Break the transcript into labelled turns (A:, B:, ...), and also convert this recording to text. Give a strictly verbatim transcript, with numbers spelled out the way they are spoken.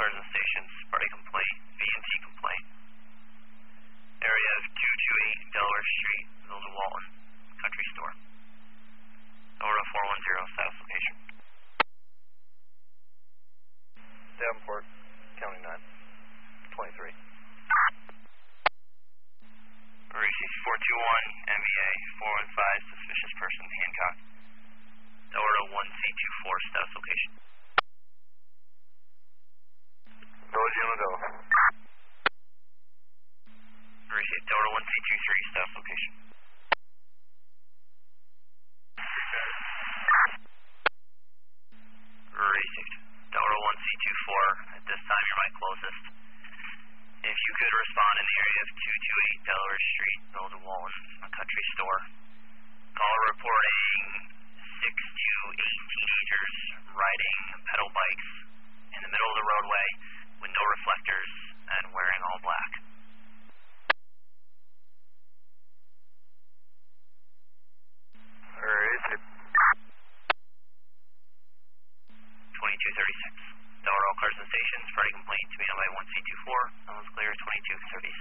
A: Carson Stations, party complaint, V and T complaint. Area of two twenty-eight Delaware Street, Village of Walton, Country Store. Delaware four one zero, status location.
B: Davenport, County nine, twenty-three.
A: Receive four two one, M V A, four one five, suspicious person, Hancock. Delaware one C two four, status location.
B: Village Yuma go.
A: Receive Delaware one C two three, status location. Received. Delaware one C two four, at this time you're my closest. If you could respond in the area of two twenty-eight Delaware Street, Village of Walton, a country store. Call reporting six to eight teenagers riding pedal bikes in the middle of the roadway with no reflectors and wearing all black.
B: Alright.
A: twenty-two thirty-six. Delaware Carson Stations, party complaint to be on by one C two four. That was clear, twenty-two thirty-six.